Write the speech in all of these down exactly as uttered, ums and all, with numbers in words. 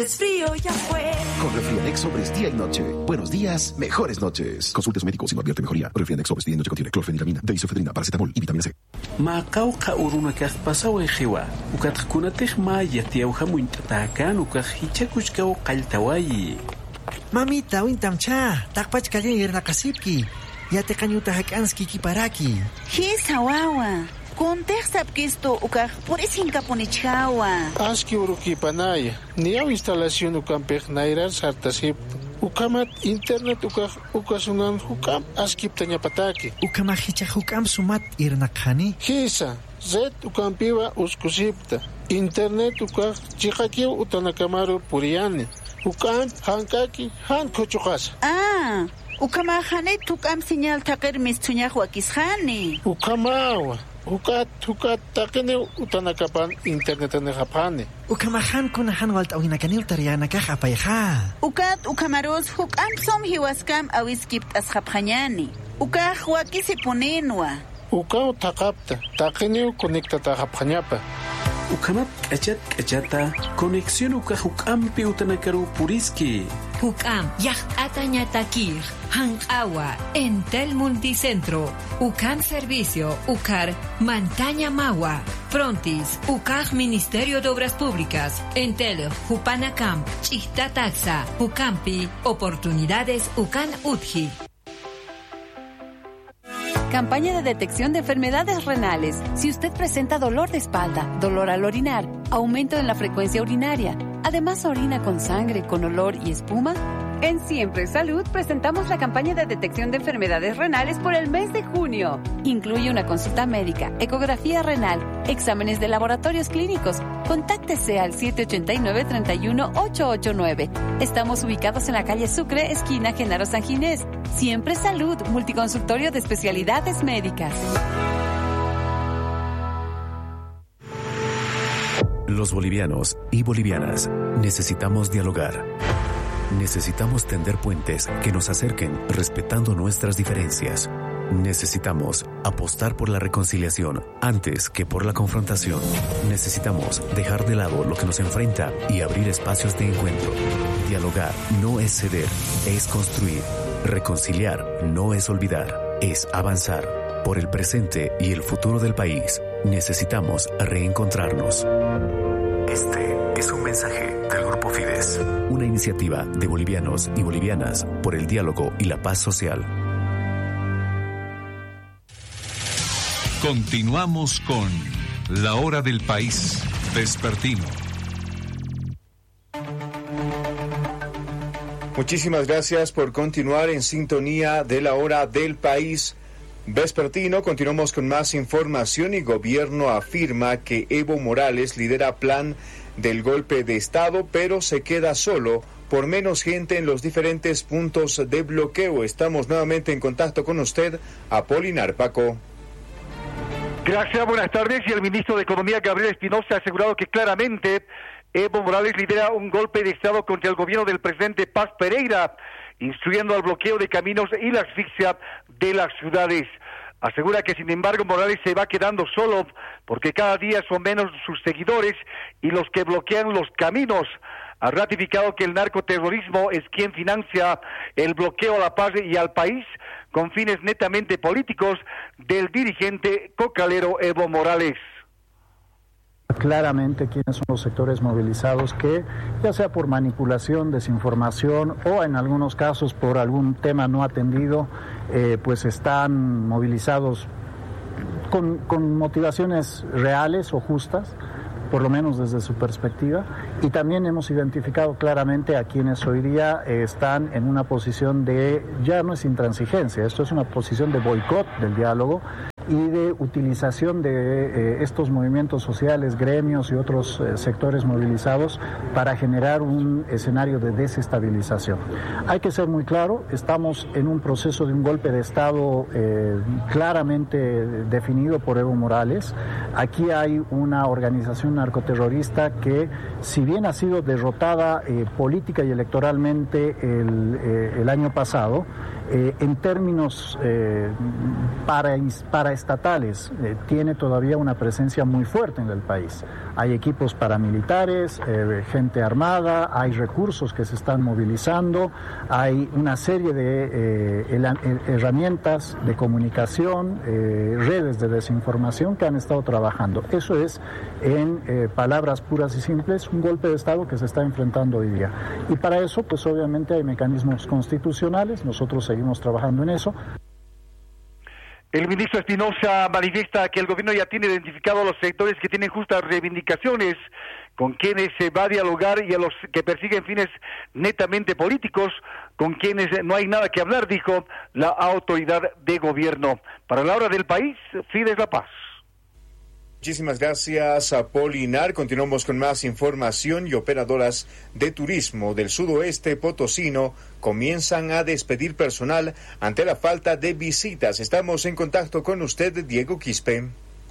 Es frío, ya fue. Con Refrianex sobres día y noche. Buenos días, mejores noches. Consulte a su médico si no advierte mejoría. Refrianex sobres día y noche contiene clorfeniramina, deisofedrina, paracetamol y vitamina C. Macauca uruna que pasado en Jewa. Ucatcunatej maya tiauja muintatacan ucajichacuchcao caltawayi. Mamita, wintamcha. Takpach kalle irnakasipki. Yate kanyuta hakanski kiparaki. Hisa wawa. Contextap que esto ukaj por eso incaponichawa. Aski uruki panaya. Ni a instalación ukampej nairar sartasip. Ukamat internet ukaj ukasunan hukam askip tanya pataki. Ukamahicha hukam sumat irnakhani. Hisa. Zet ukampiwa uskusipta. Internet ukaj chikakiu utanakamaru puriani. Ukam hankaki han kochukas. Ah. Ukamahane tukam señal takir mistuñahua kishani. Ukamawa. Ukat ukat takene utanakapan internet ne japane. Ukamahan kunahan walt awinakani utariana ka apayha. Ukat ukamaros hukam som hiwaskam awiskipt as japanyani. Ukah wakisipunenwa. Ukau takapta takene conecta ta japanyapa. Ukamat kachat kachata conexión ukah ukampi utanakaru puriski. Ukam yah atañatakir. Hankawa, Entel Multicentro, Ucan Servicio, Ucar, Montaña Magua, Frontis, Ucar Ministerio de Obras Públicas, Entel, Jupanacam, Chihtataxa, Ucampi, Oportunidades Ucan Utji. Campaña de detección de enfermedades renales. Si usted presenta dolor de espalda, dolor al orinar, aumento en la frecuencia urinaria, además orina con sangre, con olor y espuma, en Siempre Salud presentamos la campaña de detección de enfermedades renales por el mes de junio. Incluye una consulta médica, ecografía renal, exámenes de laboratorios clínicos. Contáctese al siete ocho nueve, tres uno, ocho ocho nueve. Estamos ubicados en la calle Sucre, esquina Genaro San Ginés. Siempre Salud, multiconsultorio de especialidades médicas. Los bolivianos y bolivianas necesitamos dialogar. Necesitamos tender puentes que nos acerquen respetando nuestras diferencias. Necesitamos apostar por la reconciliación antes que por la confrontación. Necesitamos dejar de lado lo que nos enfrenta y abrir espacios de encuentro. Dialogar no es ceder, es construir. Reconciliar no es olvidar, es avanzar. Por el presente y el futuro del país, necesitamos reencontrarnos. Este es un mensaje del Grupo Fides, una iniciativa de bolivianos y bolivianas por el diálogo y la paz social. Continuamos con La Hora del País Vespertino. Muchísimas gracias por continuar en sintonía de La Hora del País Vespertino. Continuamos con más información y gobierno afirma que Evo Morales lidera plan del golpe de Estado, pero se queda solo por menos gente en los diferentes puntos de bloqueo. Estamos nuevamente en contacto con usted, Apolinar Paco. Gracias, buenas tardes. Y el ministro de Economía, Gabriel Espinosa, ha asegurado que claramente Evo Morales lidera un golpe de Estado contra el gobierno del presidente Paz Pereira, instruyendo al bloqueo de caminos y la asfixia de las ciudades. Asegura que, sin embargo, Morales se va quedando solo porque cada día son menos sus seguidores y los que bloquean los caminos. Ha ratificado que el narcoterrorismo es quien financia el bloqueo a la paz y al país con fines netamente políticos del dirigente cocalero Evo Morales. Claramente quiénes son los sectores movilizados que, ya sea por manipulación, desinformación o en algunos casos por algún tema no atendido, eh, pues están movilizados con, con motivaciones reales o justas, por lo menos desde su perspectiva, y también hemos identificado claramente a quienes hoy día eh, están en una posición de, ya no es intransigencia, esto es una posición de boicot del diálogo y de utilización de eh, estos movimientos sociales, gremios y otros eh, sectores movilizados para generar un escenario de desestabilización. Hay que ser muy claro, estamos en un proceso de un golpe de Estado eh, claramente definido por Evo Morales. Aquí hay una organización narcoterrorista que, si bien ha sido derrotada eh, política y electoralmente el, eh, el año pasado, eh, en términos eh, para, para paraestatales eh, tiene todavía una presencia muy fuerte en el país. Hay equipos paramilitares, eh, gente armada, hay recursos que se están movilizando, hay una serie de eh, el, herramientas de comunicación, eh, redes de desinformación que han estado trabajando. Eso es, en eh, palabras puras y simples, un golpe de Estado que se está enfrentando hoy día. Y para eso, pues obviamente hay mecanismos constitucionales, nosotros seguimos trabajando en eso. El ministro Espinosa manifiesta que el gobierno ya tiene identificado a los sectores que tienen justas reivindicaciones, con quienes se va a dialogar, y a los que persiguen fines netamente políticos, con quienes no hay nada que hablar, dijo la autoridad de gobierno. Para la hora del país, Fides La Paz. Muchísimas gracias, Apolinar. Continuamos con más información y operadoras de turismo del sudoeste potosino comienzan a despedir personal ante la falta de visitas. Estamos en contacto con usted, Diego Quispe.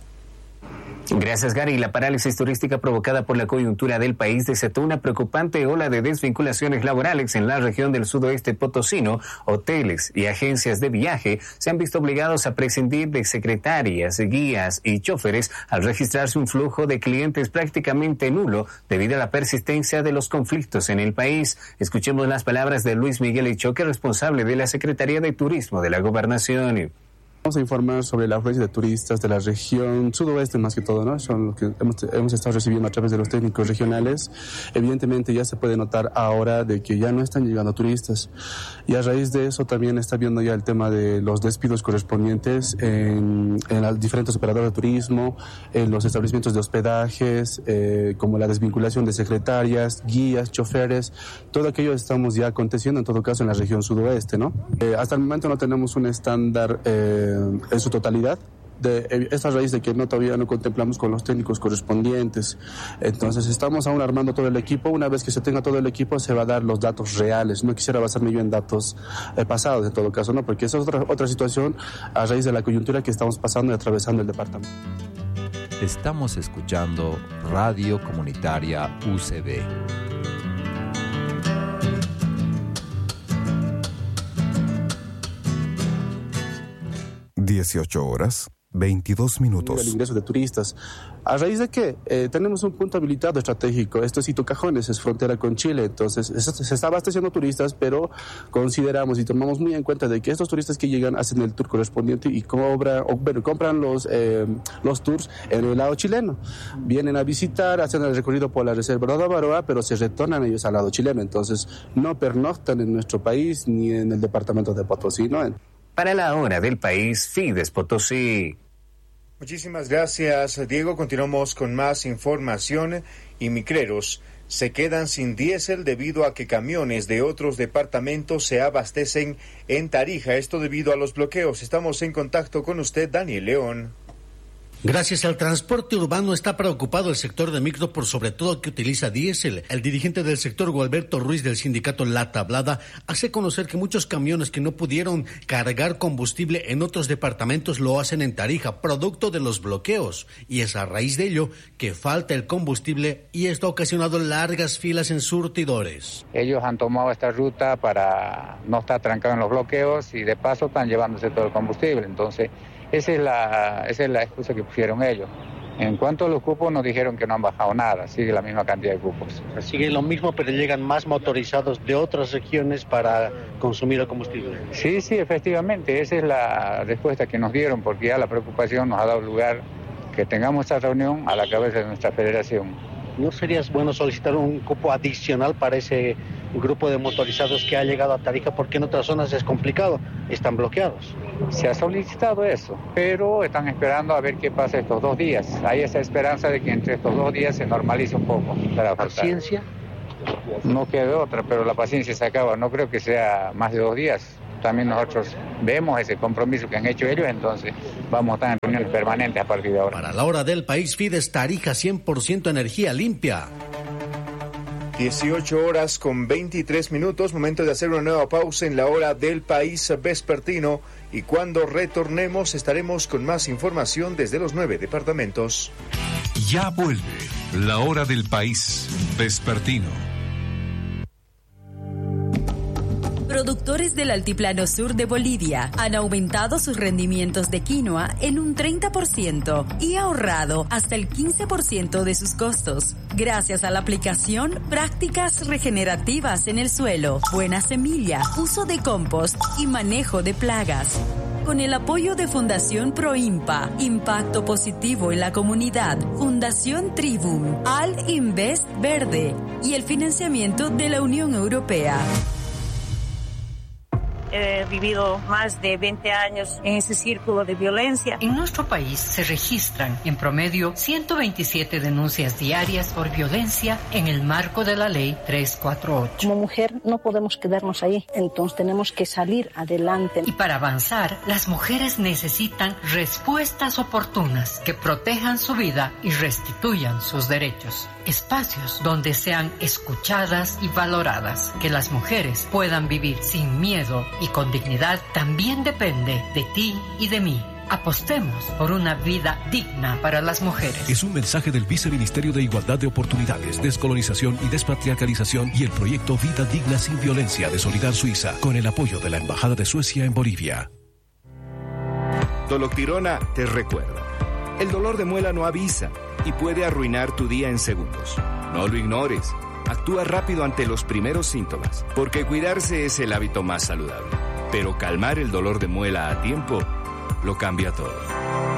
Gracias, Gary. La parálisis turística provocada por la coyuntura del país desató una preocupante ola de desvinculaciones laborales en la región del sudoeste potosino. Hoteles y agencias de viaje se han visto obligados a prescindir de secretarias, guías y choferes al registrarse un flujo de clientes prácticamente nulo debido a la persistencia de los conflictos en el país. Escuchemos las palabras de Luis Miguel Echoque, responsable de la Secretaría de Turismo de la Gobernación. Vamos a informar sobre la afluencia de turistas de la región sudoeste, más que todo, ¿no? Son lo que hemos, hemos estado recibiendo a través de los técnicos regionales. Evidentemente ya se puede notar ahora de que ya no están llegando turistas. Y a raíz de eso también está viendo ya el tema de los despidos correspondientes en, en los diferentes operadores de turismo, en los establecimientos de hospedajes, eh, como la desvinculación de secretarias, guías, choferes. Todo aquello estamos ya aconteciendo, en todo caso, en la región sudoeste, ¿no? Eh, hasta el momento no tenemos un estándar eh, en su totalidad. De esta raíz de que no todavía no contemplamos con los técnicos correspondientes. Entonces estamos aún armando todo el equipo. Una vez que se tenga todo el equipo se va a dar los datos reales. No quisiera basarme yo en datos eh, pasados en todo caso, no, porque esa es otra, otra situación a raíz de la coyuntura que estamos pasando y atravesando el departamento. Estamos escuchando Radio Comunitaria U C B. dieciocho horas, veintidós minutos. El ingreso de turistas. ¿A raíz de qué? Eh, tenemos un punto habilitado estratégico. Esto es Itocajones, es frontera con Chile. Entonces, se está abasteciendo turistas, pero consideramos y tomamos muy en cuenta de que estos turistas que llegan hacen el tour correspondiente y cobran, o, bueno, compran los, eh, los tours en el lado chileno. Vienen a visitar, hacen el recorrido por la reserva de Baroa, pero se retornan ellos al lado chileno. Entonces, no pernoctan en nuestro país ni en el departamento de Potosí, ¿no? Para la hora del país, Fides Potosí. Muchísimas gracias, Diego. Continuamos con más información. Y micreros se quedan sin diésel debido a que camiones de otros departamentos se abastecen en Tarija. Esto debido a los bloqueos. Estamos en contacto con usted, Daniel León. Gracias al transporte urbano está preocupado el sector de micro por sobre todo que utiliza diésel. El dirigente del sector, Gualberto Ruiz, del sindicato La Tablada, hace conocer que muchos camiones que no pudieron cargar combustible en otros departamentos lo hacen en Tarija, producto de los bloqueos. Y es a raíz de ello que falta el combustible y esto ha ocasionado largas filas en surtidores. Ellos han tomado esta ruta para no estar trancados en los bloqueos y de paso están llevándose todo el combustible. Entonces, Esa es, la, esa es la excusa que pusieron ellos. En cuanto a los cupos, nos dijeron que no han bajado nada, sigue la misma cantidad de cupos. Sigue lo mismo, pero llegan más motorizados de otras regiones para consumir el combustible. Sí, sí, efectivamente, esa es la respuesta que nos dieron, porque ya la preocupación nos ha dado lugar que tengamos esta reunión a la cabeza de nuestra federación. ¿No sería bueno solicitar un cupo adicional para ese grupo de motorizados que ha llegado a Tarija, porque en otras zonas es complicado, están bloqueados? Se ha solicitado eso, pero están esperando a ver qué pasa estos dos días. Hay esa esperanza de que entre estos dos días se normalice un poco. ¿La paciencia? No queda otra, pero la paciencia se acaba. No creo que sea más de dos días. También nosotros vemos ese compromiso que han hecho ellos, entonces vamos a estar en reuniones permanentes a partir de ahora. Para la hora del país, Fides Tarija, cien por ciento energía limpia. dieciocho horas con veintitrés minutos, momento de hacer una nueva pausa en la hora del país vespertino, y cuando retornemos estaremos con más información desde los nueve departamentos. Ya vuelve la hora del país vespertino. Productores del altiplano sur de Bolivia han aumentado sus rendimientos de quinoa en un treinta por ciento y ahorrado hasta el quince por ciento de sus costos, gracias a la aplicación prácticas regenerativas en el suelo, buena semilla, uso de compost y manejo de plagas. Con el apoyo de Fundación Proimpa, Impacto Positivo en la Comunidad, Fundación Tribum, Al Invest Verde y el financiamiento de la Unión Europea. He vivido más de veinte años en ese círculo de violencia. En nuestro país se registran en promedio ciento veintisiete denuncias diarias por violencia en el marco de la ley trescientos cuarenta y ocho. Como mujer no podemos quedarnos ahí, entonces tenemos que salir adelante. Y para avanzar, las mujeres necesitan respuestas oportunas que protejan su vida y restituyan sus derechos. Espacios donde sean escuchadas y valoradas, que las mujeres puedan vivir sin miedo y con dignidad, también depende de ti y de mí. Apostemos por una vida digna para las mujeres. Es un mensaje del Viceministerio de Igualdad de Oportunidades, Descolonización y Despatriarcalización y el proyecto Vida Digna Sin Violencia de Solidar Suiza, con el apoyo de la Embajada de Suecia en Bolivia. Doloctirona te recuerda. El dolor de muela no avisa y puede arruinar tu día en segundos. No lo ignores. Actúa rápido ante los primeros síntomas, porque cuidarse es el hábito más saludable. Pero calmar el dolor de muela a tiempo lo cambia todo.